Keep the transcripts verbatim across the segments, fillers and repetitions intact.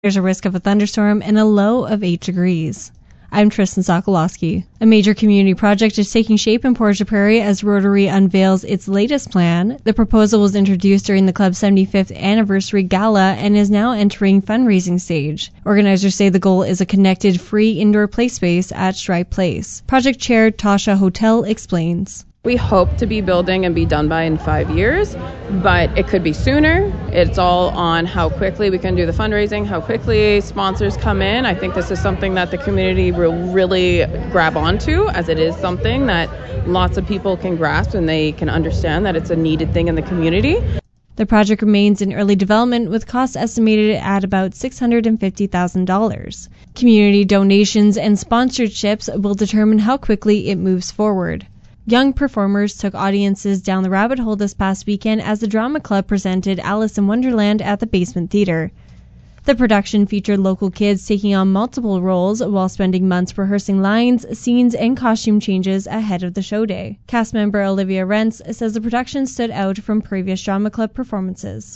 There's a risk of a thunderstorm and a low of eight degrees. I'm Tristan Sokolowski. A major community project is taking shape in Portage la Prairie as Rotary unveils its latest plan. The proposal was introduced during the club's seventy-fifth anniversary gala and is now entering fundraising stage. Organizers say the goal is a connected, free indoor play space at Stripe Place. Project Chair Tasha Hotel explains. We hope to be building and be done by in five years, but it could be sooner. It's all on how quickly we can do the fundraising, how quickly sponsors come in. I think this is something that the community will really grab onto, as it is something that lots of people can grasp and they can understand that it's a needed thing in the community. The project remains in early development with costs estimated at about six hundred fifty thousand dollars. Community donations and sponsorships will determine how quickly it moves forward. Young performers took audiences down the rabbit hole this past weekend as the Drama Club presented Alice in Wonderland at the Basement Theatre. The production featured local kids taking on multiple roles while spending months rehearsing lines, scenes, and costume changes ahead of the show day. Cast member Olivia Rentz says the production stood out from previous Drama Club performances.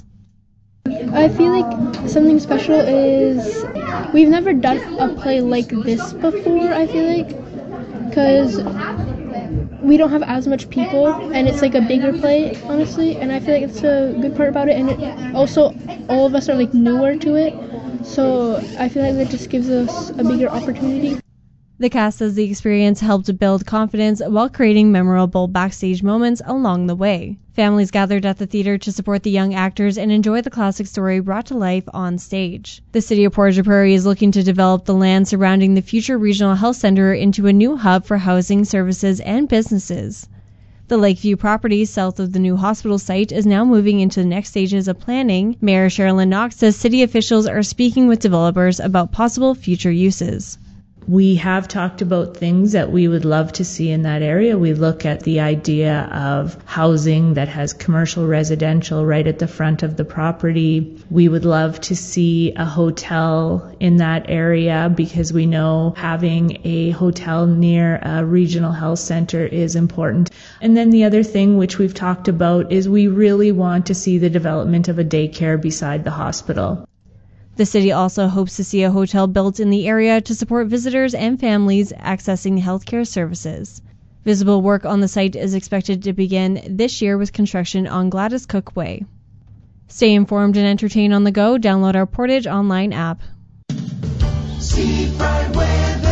I feel like something special is we've never done a play like this before, I feel like, because we don't have as much people, and it's like a bigger play, honestly, and I feel like it's a good part about it, and it also, all of us are like newer to it, so I feel like that just gives us a bigger opportunity. The cast says the experience helped build confidence while creating memorable backstage moments along the way. Families gathered at the theater to support the young actors and enjoy the classic story brought to life on stage. The city of Portage la Prairie is looking to develop the land surrounding the future regional health center into a new hub for housing, services, and businesses. The Lakeview property south of the new hospital site is now moving into the next stages of planning. Mayor Sherilyn Knox says city officials are speaking with developers about possible future uses. We have talked about things that we would love to see in that area. We look at the idea of housing that has commercial residential right at the front of the property. We would love to see a hotel in that area because we know having a hotel near a regional health center is important. And then the other thing which we've talked about is we really want to see the development of a daycare beside the hospital. The city also hopes to see a hotel built in the area to support visitors and families accessing healthcare services. Visible work on the site is expected to begin this year with construction on Gladys Cook Way. Stay informed and entertain on the go. Download our Portage Online app. Seafront weather.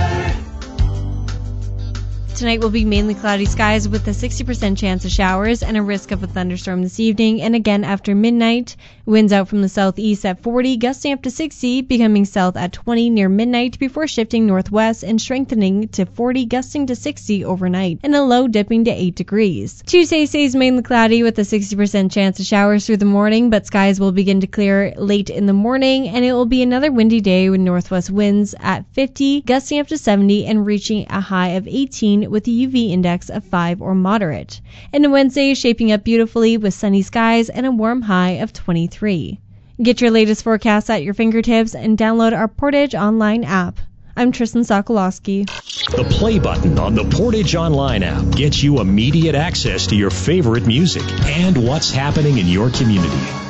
Tonight will be mainly cloudy skies with a sixty percent chance of showers and a risk of a thunderstorm this evening and again after midnight. Winds out from the southeast at forty, gusting up to sixty, becoming south at twenty near midnight before shifting northwest and strengthening to forty, gusting to sixty overnight, and a low dipping to eight degrees. Tuesday stays mainly cloudy with a sixty percent chance of showers through the morning, but skies will begin to clear late in the morning, and it will be another windy day with northwest winds at fifty, gusting up to seventy, and reaching a high of eighteen with a U V index of five or moderate. And Wednesday is shaping up beautifully with sunny skies and a warm high of twenty-three. Get your latest forecast at your fingertips and download our Portage Online app. I'm Tristan Sokolowski. The play button on the Portage Online app gets you immediate access to your favorite music and what's happening in your community.